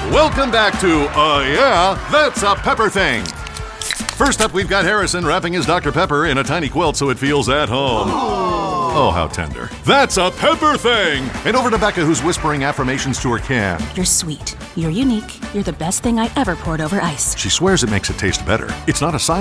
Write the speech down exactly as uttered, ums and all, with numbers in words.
Welcome back to Uh Yeah, That's a Pepper Thing. First up, we've got Harrison wrapping his Doctor Pepper in a tiny quilt so it feels at home. Oh, how tender. That's a pepper thing! And over to Becca, who's whispering affirmations to her can. You're sweet. You're unique. You're the best thing I ever poured over ice. She swears it makes it taste better. It's not a side